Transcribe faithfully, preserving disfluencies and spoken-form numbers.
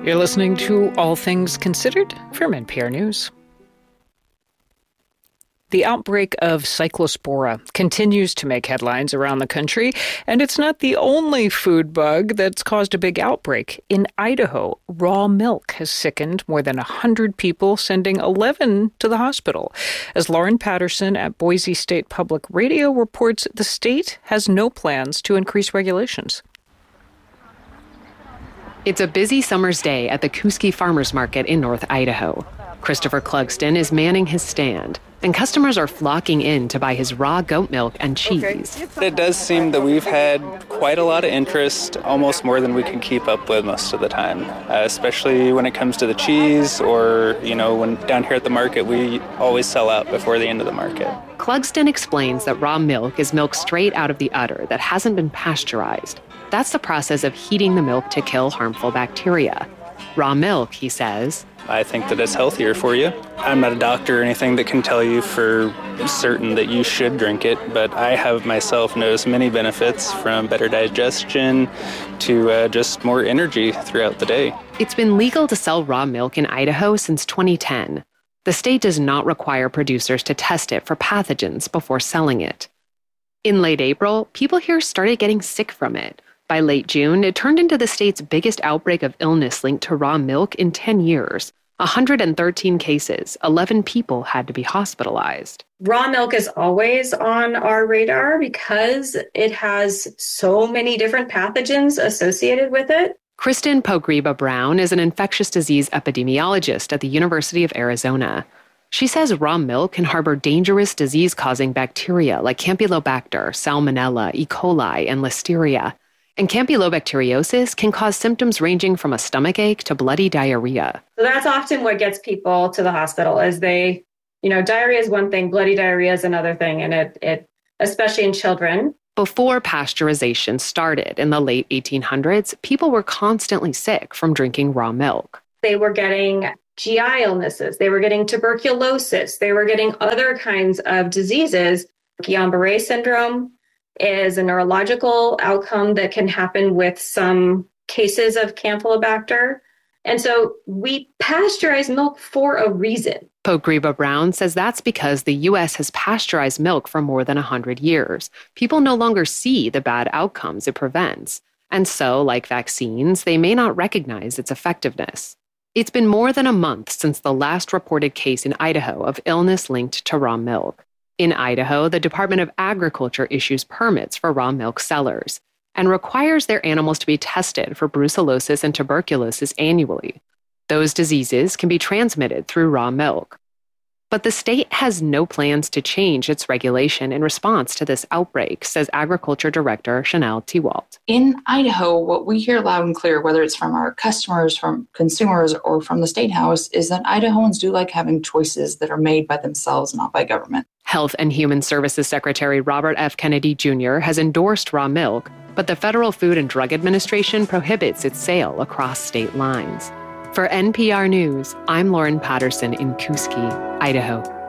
You're listening to All Things Considered from N P R News. The outbreak of Cyclospora continues to make headlines around the country, and it's not the only food bug that's caused a big outbreak. In Idaho, raw milk has sickened more than one hundred people, sending eleven to the hospital. As Lauren Patterson at Boise State Public Radio reports, the state has no plans to increase regulations. It's a busy summer's day at the Kuski Farmers Market in North Idaho. Christopher Clugston is manning his stand, and customers are flocking in to buy his raw goat milk and cheese. Okay. It does seem that we've had quite a lot of interest, almost more than we can keep up with most of the time, uh, especially when it comes to the cheese or, you know, when down here at the market, we always sell out before the end of the market. Clugston explains that raw milk is milk straight out of the udder that hasn't been pasteurized. That's the process of heating the milk to kill harmful bacteria. Raw milk, he says, I think that it's healthier for you. I'm not a doctor or anything that can tell you for certain that you should drink it, but I have myself noticed many benefits, from better digestion to uh, just more energy throughout the day. It's been legal to sell raw milk in Idaho since twenty ten. The state does not require producers to test it for pathogens before selling it. In late April, people here started getting sick from it. By late June, it turned into the state's biggest outbreak of illness linked to raw milk in ten years. one hundred thirteen cases, eleven people had to be hospitalized. Raw milk is always on our radar because it has so many different pathogens associated with it. Kristen Pogriba-Brown is an infectious disease epidemiologist at the University of Arizona. She says raw milk can harbor dangerous disease-causing bacteria like Campylobacter, Salmonella, E. coli, and Listeria. And campylobacteriosis can cause symptoms ranging from a stomachache to bloody diarrhea. So that's often what gets people to the hospital, is they, you know, diarrhea is one thing, bloody diarrhea is another thing, and it, it especially in children. Before pasteurization started in the late eighteen hundreds, people were constantly sick from drinking raw milk. They were getting G I illnesses, they were getting tuberculosis, they were getting other kinds of diseases. Guillain-Barré syndrome is a neurological outcome that can happen with some cases of Campylobacter. And so we pasteurize milk for a reason. Pogriba-Brown says that's because the U S has pasteurized milk for more than one hundred years. People no longer see the bad outcomes it prevents. And so, like vaccines, they may not recognize its effectiveness. It's been more than a month since the last reported case in Idaho of illness linked to raw milk. In Idaho, the Department of Agriculture issues permits for raw milk sellers and requires their animals to be tested for brucellosis and tuberculosis annually. Those diseases can be transmitted through raw milk. But the state has no plans to change its regulation in response to this outbreak, says Agriculture Director Chanel Tewalt. In Idaho, what we hear loud and clear, whether it's from our customers, from consumers, or from the State House, is that Idahoans do like having choices that are made by themselves, not by government. Health and Human Services Secretary Robert F. Kennedy Junior has endorsed raw milk, but the Federal Food and Drug Administration prohibits its sale across state lines. For N P R News, I'm Lauren Patterson in Kuski, Idaho.